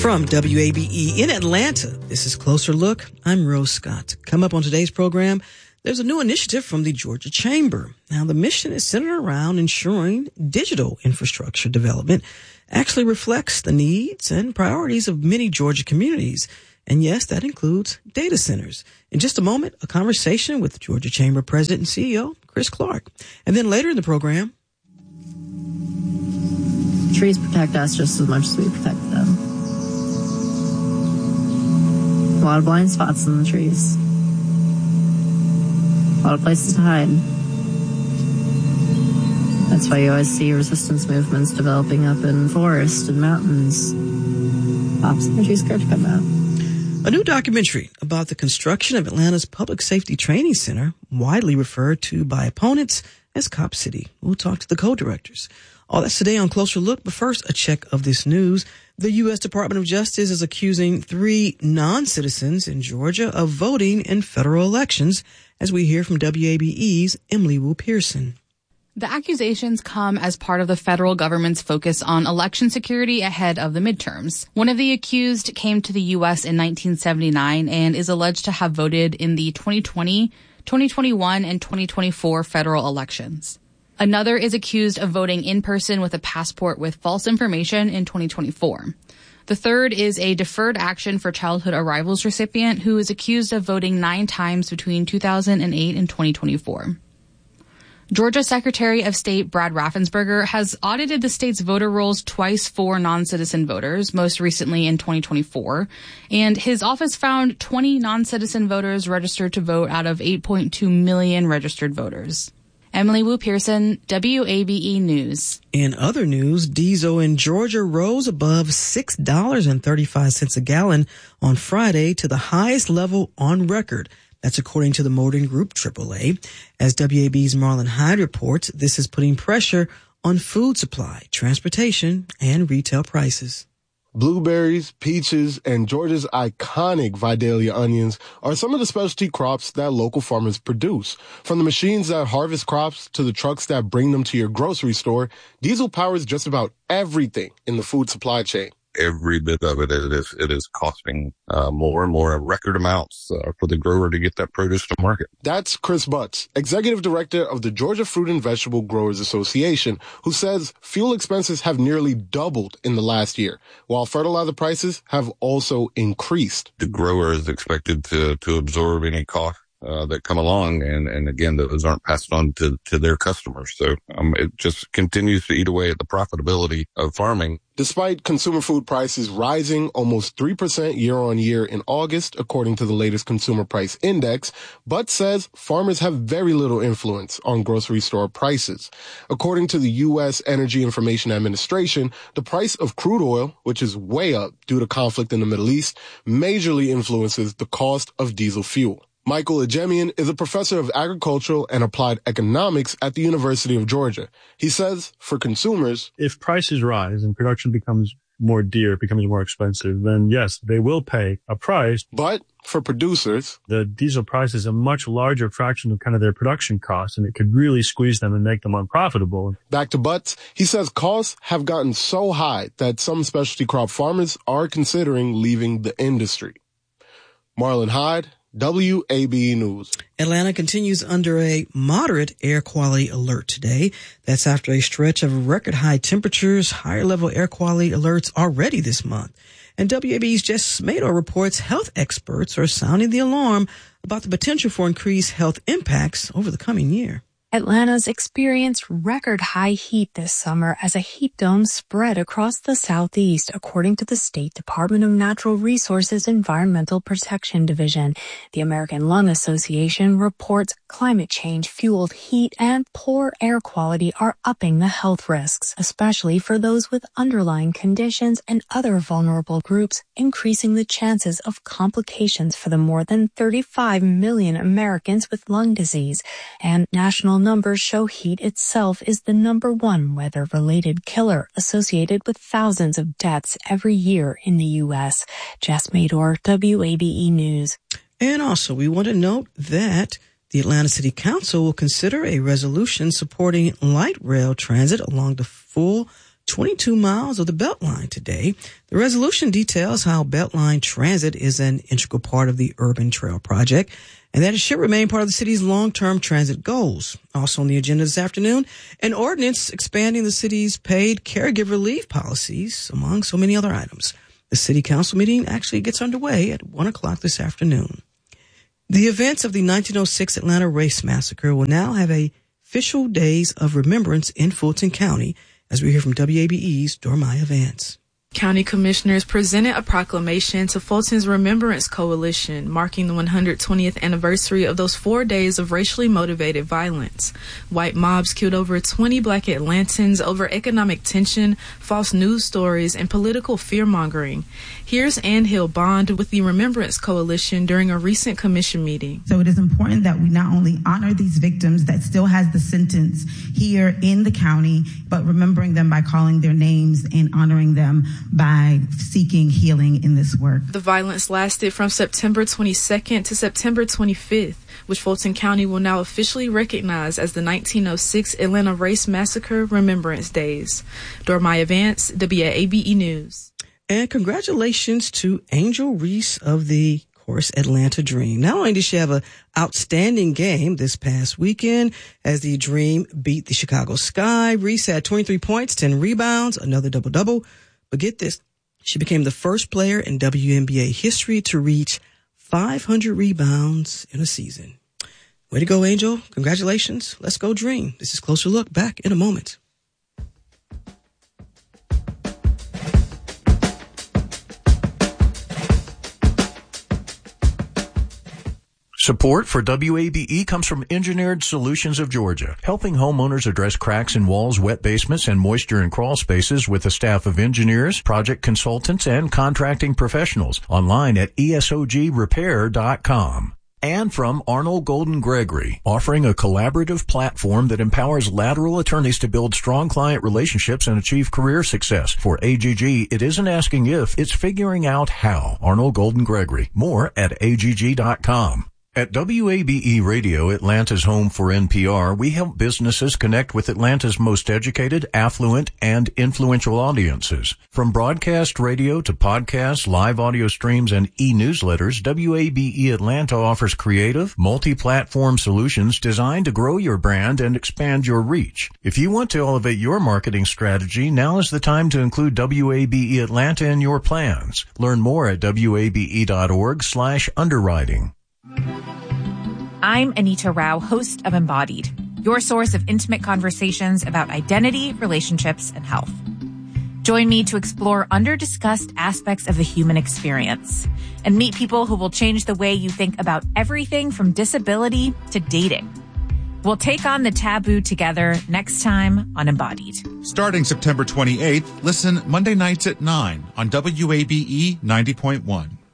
From WABE in Atlanta, this is Closer Look. I'm Rose Scott. Come up on today's program, there's a new initiative from the Georgia Chamber. Now, the mission is centered around ensuring digital infrastructure development actually reflects the needs and priorities of many Georgia communities. And yes, that includes data centers. In just a moment, a conversation with Georgia Chamber President and CEO, Chris Clark. And then later in the program, trees protect us just as much as we protect them. A lot of blind spots in the trees. A lot of places to hide. That's why you always see resistance movements developing up in forests and mountains. Pops and trees scared to come out. A new documentary about the construction of Atlanta's Public Safety Training Center, widely referred to by opponents as Cop City. We'll talk to the co-directors. All that's today on Closer Look, but first, a check of this news. The U.S. Department of Justice is accusing 3 non-citizens in Georgia of voting in federal elections, as we hear from WABE's Emily Wu Pearson. The accusations come as part of the federal government's focus on election security ahead of the midterms. One of the accused came to the U.S. in 1979 and is alleged to have voted in the 2020, 2021, and 2024 federal elections. Another is accused of voting in person with a passport with false information in 2024. The third is a deferred action for childhood arrivals recipient who is accused of voting 9 times between 2008 and 2024. Georgia Secretary of State Brad Raffensperger has audited the state's voter rolls twice for non-citizen voters, most recently in 2024, and his office found 20 non-citizen voters registered to vote out of 8.2 million registered voters. Emily Wu Pearson, WABE News. In other news, diesel in Georgia rose above $6.35 a gallon on Friday to the highest level on record. That's according to the Motoring Group AAA. As WAB's Marlon Hyde reports, this is putting pressure on food supply, transportation, and retail prices. Blueberries, peaches, and Georgia's iconic Vidalia onions are some of the specialty crops that local farmers produce. From the machines that harvest crops to the trucks that bring them to your grocery store, diesel powers just about everything in the food supply chain. Every bit of it is costing more and more record amounts for the grower to get that produce to market. That's Chris Butts, executive director of the Georgia Fruit and Vegetable Growers Association, who says fuel expenses have nearly doubled in the last year, while fertilizer prices have also increased. The grower is expected to absorb any cost that come along, and again, those aren't passed on to their customers. So it just continues to eat away at the profitability of farming. Despite consumer food prices rising almost 3% year on year in August, according to the latest Consumer Price Index, Butts says farmers have very little influence on grocery store prices. According to the U.S. Energy Information Administration, the price of crude oil, which is way up due to conflict in the Middle East, majorly influences the cost of diesel fuel. Michael Ajemian is a professor of agricultural and applied economics at the University of Georgia. He says, for consumers, if prices rise and production becomes more dear, it becomes more expensive, then yes, they will pay a price. But for producers, the diesel price is a much larger fraction of kind of their production costs, and it could really squeeze them and make them unprofitable. Back to Butts, he says costs have gotten so high that some specialty crop farmers are considering leaving the industry. Marlon Hyde, WABE News. Atlanta continues under a moderate air quality alert today. That's after a stretch of record high temperatures, higher level air quality alerts already this month. And WABE's Jess Smato reports health experts are sounding the alarm about the potential for increased health impacts over the coming year. Atlanta's experienced record high heat this summer as a heat dome spread across the southeast, according to the State Department of Natural Resources Environmental Protection Division. The American Lung Association reports climate change-fueled heat and poor air quality are upping the health risks, especially for those with underlying conditions and other vulnerable groups, increasing the chances of complications for the more than 35 million Americans with lung disease. And national numbers show heat itself is the number one weather-related killer associated with thousands of deaths every year in the U.S. Jess Mador, WABE News. And also, we want to note that the Atlanta City Council will consider a resolution supporting light rail transit along the full 22 miles of the Beltline today. The resolution details how Beltline transit is an integral part of the Urban Trail Project and that it should remain part of the city's long-term transit goals. Also on the agenda this afternoon, an ordinance expanding the city's paid caregiver leave policies, among so many other items. The city council meeting actually gets underway at 1 o'clock this afternoon. The events of the 1906 Atlanta Race Massacre will now have official days of remembrance in Fulton County, as we hear from WABE's Dormaya Vance. County commissioners presented a proclamation to Fulton's Remembrance Coalition, marking the 120th anniversary of those 4 days of racially motivated violence. White mobs killed over 20 Black Atlantans over economic tension, false news stories, and political fear-mongering. Here's Ann Hill Bond with the Remembrance Coalition during a recent commission meeting. So it is important that we not only honor these victims that still has the sentence here in the county, but remembering them by calling their names and honoring them by seeking healing in this work. The violence lasted from September 22nd to September 25th, which Fulton County will now officially recognize as the 1906 Atlanta Race Massacre Remembrance Days. Dormaya Vance, WABE News. And congratulations to Angel Reese of the course Atlanta Dream. Not only did she have an outstanding game this past weekend as the Dream beat the Chicago Sky, Reese had 23 points, 10 rebounds, another double-double. But get this, she became the first player in WNBA history to reach 500 rebounds in a season. Way to go, Angel. Congratulations. Let's go Dream. This is Closer Look. Back in a moment. Support for WABE comes from Engineered Solutions of Georgia, helping homeowners address cracks in walls, wet basements, and moisture in crawl spaces with a staff of engineers, project consultants, and contracting professionals. Online at esogrepair.com. And from Arnold Golden Gregory, offering a collaborative platform that empowers lateral attorneys to build strong client relationships and achieve career success. For AGG, it isn't asking if, it's figuring out how. Arnold Golden Gregory. More at agg.com. At WABE Radio, Atlanta's home for NPR, we help businesses connect with Atlanta's most educated, affluent, and influential audiences. From broadcast radio to podcasts, live audio streams, and e-newsletters, WABE Atlanta offers creative, multi-platform solutions designed to grow your brand and expand your reach. If you want to elevate your marketing strategy, now is the time to include WABE Atlanta in your plans. Learn more at wabe.org/underwriting. I'm Anita Rao, host of Embodied, your source of intimate conversations about identity, relationships, and health. Join me to explore under-discussed aspects of the human experience and meet people who will change the way you think about everything from disability to dating. We'll take on the taboo together next time on Embodied. Starting September 28th, listen Monday nights at 9 on WABE 90.1.